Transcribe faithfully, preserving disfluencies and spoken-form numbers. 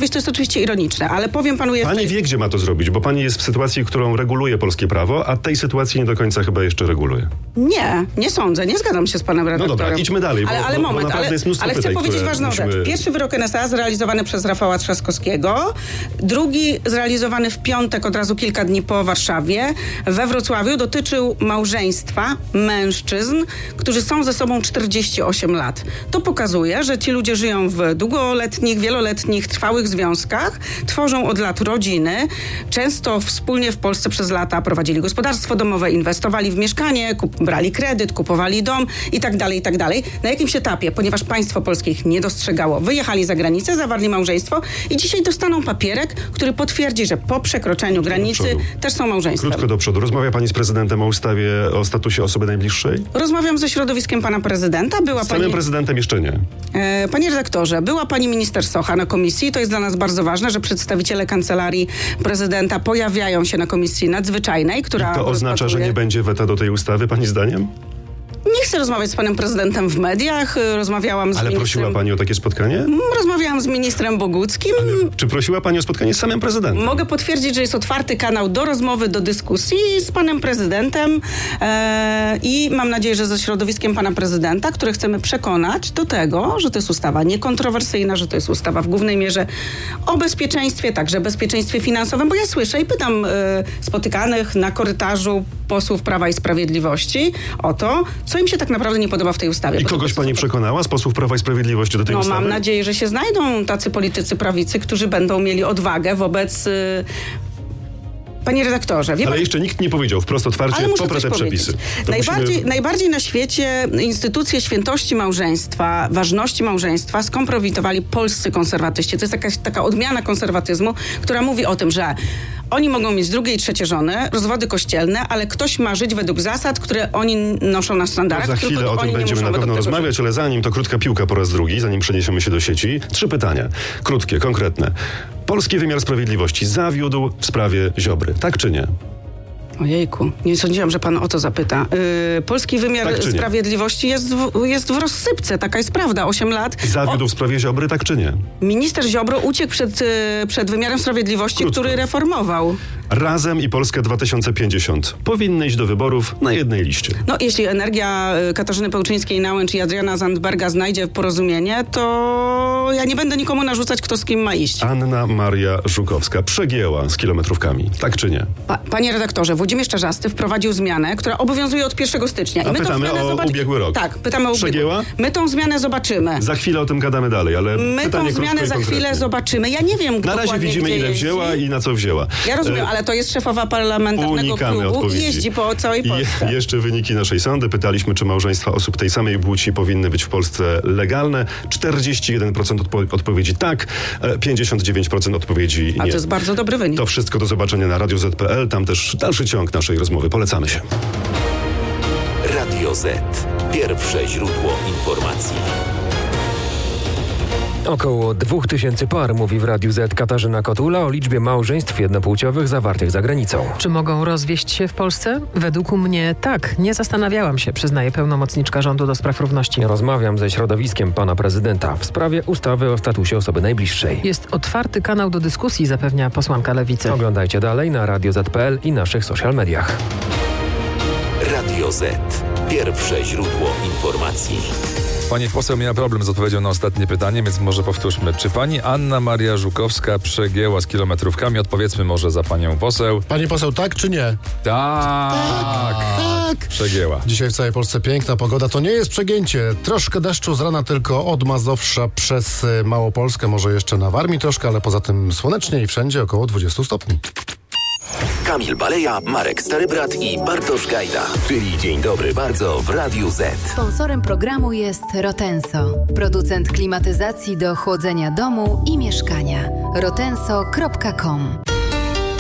to jest oczywiście ironiczne, ale powiem panu jeszcze... Pani wie, gdzie ma to zrobić, bo pani jest w sytuacji, którą reguluje polskie prawo, a tej sytuacji nie do końca chyba jeszcze reguluje. Nie, nie sądzę, nie zgadzam się z panem redaktorem. No dobra, idźmy dalej, bo, ale, ale bo, moment, bo ale, jest mnóstwo ale chcę pytań, powiedzieć ważną musimy... rzecz. Pierwszy wyrok N S A zrealizowany przez Rafała Trzaskowskiego, drugi zrealizowany w piątek, od razu kilka dni po Warszawie, we Wrocławiu, dotyczył małżeństwa mężczyzn, którzy są ze sobą czterdzieści osiem lat. To pokazuje, że ci ludzie żyją w długoletnich, wieloletnich, trwałych związkach, tworzą od lat rodziny, często wspólnie w Polsce przez lata prowadzili gospodarstwo domowe, inwestowali w mieszkanie, kup, brali kredyt, kupowali dom i tak dalej, i tak dalej. Na jakimś etapie, ponieważ państwo polskie ich nie dostrzegało, wyjechali za granicę, zawarli małżeństwo i dzisiaj dostaną papierek, który potwierdzi, że po przekroczeniu granicy też są małżeństwem. Krótko do przodu. Rozmawia pani z prezydentem o ustawie o statusie osoby najbliższej? Rozmawiam ze środowiskiem pana prezydenta. Była z samym pani... prezydentem jeszcze nie. E, panie redaktorze, była pani minister Socha na komisji. To jest dla nas bardzo ważne, że przedstawiciele kancelarii prezydenta pojawiają się na komisji nadzwyczajnej, która... I to oznacza, rozpatruje... że nie będzie weta do tej ustawy, pani zdaniem? Nie chcę rozmawiać z panem prezydentem w mediach. Rozmawiałam z Ale ministrem... prosiła pani o takie spotkanie? Rozmawiałam z ministrem Boguckim. Ale czy prosiła pani o spotkanie z samym prezydentem? Mogę potwierdzić, że jest otwarty kanał do rozmowy, do dyskusji z panem prezydentem e, i mam nadzieję, że ze środowiskiem pana prezydenta, które chcemy przekonać do tego, że to jest ustawa niekontrowersyjna, że to jest ustawa w głównej mierze o bezpieczeństwie, także bezpieczeństwie finansowym, bo ja słyszę i pytam e, spotykanych na korytarzu posłów Prawa i Sprawiedliwości o to, co im się tak naprawdę nie podoba w tej ustawie. I kogoś pani przekonała z posłów Prawa i Sprawiedliwości do tej no, ustawy? Mam nadzieję, że się znajdą tacy politycy prawicy, którzy będą mieli odwagę wobec... Yy... Panie redaktorze, wie Ale pan... jeszcze nikt nie powiedział wprost otwarcie, popra te przepisy. Najbardziej, musimy... najbardziej na świecie instytucje świętości małżeństwa, ważności małżeństwa skompromitowali polscy konserwatyści. To jest jakaś taka odmiana konserwatyzmu, która mówi o tym, że oni mogą mieć drugie i trzecie żony, rozwody kościelne, ale ktoś ma żyć według zasad, które oni noszą na sztandarach. Za chwilę o tym będziemy na pewno rozmawiać, ale zanim to krótka piłka po raz drugi, zanim przeniesiemy się do sieci. Trzy pytania. Krótkie, konkretne. Polski wymiar sprawiedliwości zawiódł w sprawie Ziobry. Tak czy nie? Ojejku, nie sądziłam, że pan o to zapyta. Yy, polski wymiar tak sprawiedliwości jest w, jest w rozsypce, taka jest prawda. Osiem lat. Zawiódł o... w sprawie Ziobry, tak czy nie? Minister Ziobro uciekł przed, yy, przed wymiarem sprawiedliwości, Krótko. który reformował. Razem i Polska dwa tysiące pięćdziesiąt powinny iść do wyborów na jednej liście. No, jeśli energia Katarzyny Pełczyńskiej-Nałęcz i Adriana Zandberga znajdzie porozumienie, to ja nie będę nikomu narzucać, kto z kim ma iść. Anna Maria Żukowska przegięła z kilometrówkami, tak czy nie? Pa, panie redaktorze, Włodzimierz Czarzasty wprowadził zmianę, która obowiązuje od pierwszego stycznia. I A my pytamy tą o zobaczy... ubiegły rok. Tak, pytamy o Przegięła? ubiegły. My tą zmianę zobaczymy. Za chwilę o tym gadamy dalej, ale My tą zmianę za chwilę zobaczymy. Ja nie wiem, na razie widzimy, ile jeździ. wzięła i na co wzięła. Ja rozumiem, e... ale to jest szefowa parlamentarnego Unikamy klubu odpowiedzi. i jeździ po całej Polsce. Je, jeszcze wyniki naszej sądy. Pytaliśmy, czy małżeństwa osób tej samej płci powinny być w Polsce legalne. czterdzieści jeden procent odpo- odpowiedzi tak, pięćdziesiąt dziewięć procent odpowiedzi nie. A to jest bardzo dobry wynik. To wszystko do zobaczenia na radio zet kropka pe el. Tam też dalszy ciąg naszej rozmowy. Polecamy się. Radio Z. Pierwsze źródło informacji. Około dwóch tysięcy par, mówi w Radiu Z Katarzyna Kotula o liczbie małżeństw jednopłciowych zawartych za granicą. Czy mogą rozwieść się w Polsce? Według mnie tak. Nie zastanawiałam się, przyznaje pełnomocniczka rządu do spraw równości. Rozmawiam ze środowiskiem pana prezydenta w sprawie ustawy o statusie osoby najbliższej. Jest otwarty kanał do dyskusji, zapewnia posłanka Lewicy. Oglądajcie dalej na radio zet kropka pe el i naszych social mediach. Radio Z. Pierwsze źródło informacji. Pani poseł miała problem z odpowiedzią na ostatnie pytanie, więc może powtórzmy. Czy pani Anna Maria Żukowska przegięła z kilometrówkami? Odpowiedzmy może za panią poseł. Pani poseł, tak czy nie? Tak, tak. Przegięła. Dzisiaj w całej Polsce piękna pogoda. To nie jest przegięcie. Troszkę deszczu z rana tylko od Mazowsza przez Małopolskę, może jeszcze na Warmii troszkę, ale poza tym słonecznie i wszędzie około dwudziestu stopni. Kamil Baleja, Marek Starybrat i Bartosz Gajda. Czyli Dzień Dobry Bardzo w Radiu Z. Sponsorem programu jest Rotenso, producent klimatyzacji do chłodzenia domu i mieszkania. rotenso kropka com